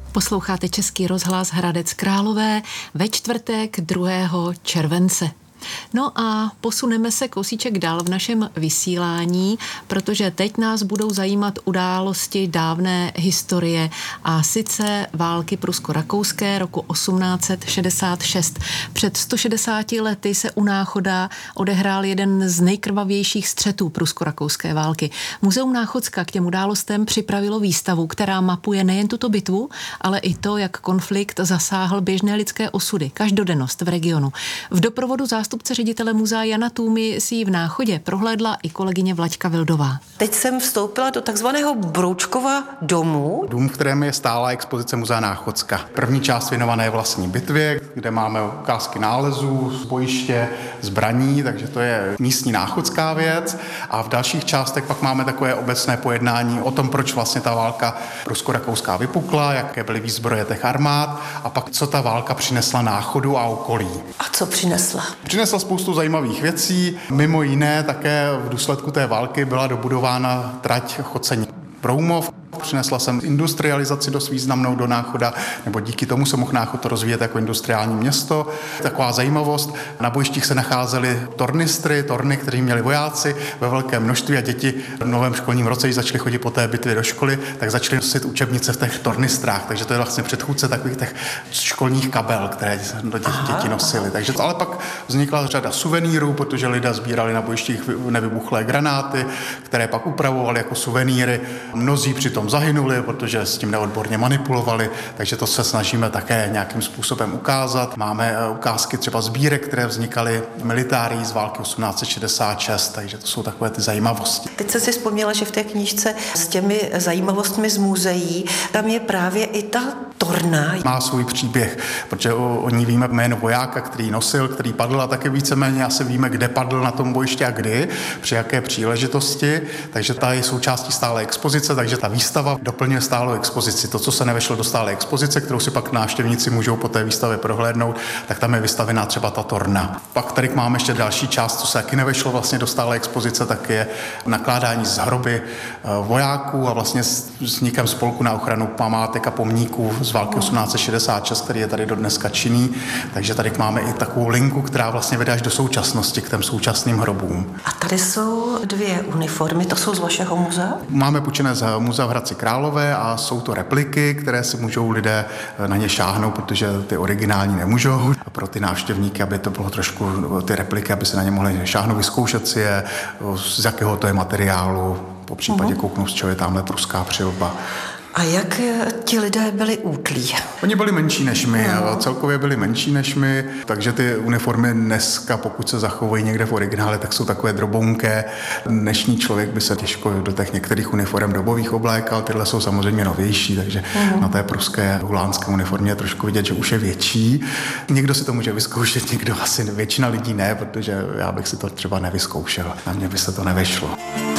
Posloucháte Český rozhlas Hradec Králové ve čtvrtek 2. července. No a posuneme se kousíček dál v našem vysílání, protože teď nás budou zajímat události dávné historie a sice války prusko-rakouské roku 1866. Před 160 lety se u Náchoda odehrál jeden z nejkrvavějších střetů prusko-rakouské války. Muzeum Náchodska k těm událostem připravilo výstavu, která mapuje nejen tuto bitvu, ale i to, jak konflikt zasáhl běžné lidské osudy, každodennost v regionu. V doprovodu zástupce ředitele muzea Jana Tůmy si ji v Náchodě prohlédla i kolegyně Vlaďka Vildová. Teď jsem vstoupila do takzvaného Broučkova domu. Dům, v kterém je stálá expozice muzea Náchodska. První část věnovaná vlastní bitvě, kde máme ukázky nálezů, bojiště, zbraní, takže to je místní náchodská věc. A v dalších částech pak máme takové obecné pojednání o tom, proč vlastně ta válka prusko-rakouská vypukla, jaké byly výzbroje těch armád a pak co ta válka přinesla Náchodu a okolí. A co přinesla? Přinesla spoustu zajímavých věcí. Mimo jiné také v důsledku té války byla dobudována trať Choceň-Broumov. Přinesla jsem industrializaci dost významnou do Náchoda, nebo díky tomu se mohl Náchod rozvíjet jako industriální město. Taková zajímavost, na bojištích se nacházely torny, které měli vojáci ve velkém množství a děti v novém školním roce, když začaly chodit po té bitvě do školy, tak začaly nosit učebnice v těch tornistrách, takže to je vlastně předchůdce takových těch školních kabel, které děti nosily. Takže ale pak vznikla řada suvenýrů, protože lidé sbírali na bojištích nevybuchlé granáty, které pak upravovali jako suvenýry. Mnozí přitom zahynuli, protože s tím neodborně manipulovali, takže to se snažíme také nějakým způsobem ukázat. Máme ukázky třeba sbírek, které vznikaly v militárii z války 1866, takže to jsou takové ty zajímavosti. Teď jsem si vzpomněla, že v té knížce s těmi zajímavostmi z muzeí, tam je právě i ta torna. Má svůj příběh, protože o ní víme jméno vojáka, který nosil, který padl a taky víceméně asi víme, kde padl na tom bojišti a kdy, při jaké příležitosti, takže ta je součástí stálé expozice, takže ta výstava doplňuje stálou expozici. To, co se nevešlo do stálé expozice, kterou si pak návštěvníci můžou po té výstavě prohlédnout, tak tam je vystavená třeba ta torna. Pak tady máme ještě další část, co se taky nevešlo vlastně do stálé expozice, tak je nakládání z hroby vojáků a vlastně vznikem spolku na ochranu památek a pomníků z války 1866, který je tady do dneska činný. Takže tady máme i takovou linku, která vlastně vede až do současnosti k těm současným hrobům. A tady jsou dvě uniformy, to jsou z vašeho muzea? Máme půjčené z muzea v Hradci Králové a jsou to repliky, které si můžou lidé na ně šáhnout, protože ty originální nemůžou. A pro ty návštěvníky, aby to bylo trošku ty repliky, aby se na ně mohli šáhnout, vyzkoušet si je, z jakého to je materiálu, po případě kouknout, z čeho je tamhle pruská přilba. A jak ti lidé byli útlí? Oni byli menší než my, celkově byli menší než my, takže ty uniformy dneska, pokud se zachovají někde v originále, tak jsou takové drobounké. Dnešní člověk by se těžko do těch některých uniform dobových oblékal, tyhle jsou samozřejmě novější, takže na té pruské hulánské uniformě je trošku vidět, že už je větší. Někdo si to může vyzkoušet, někdo asi většina lidí ne, protože já bych si to třeba nevyzkoušel. Na mě by se to nevešlo.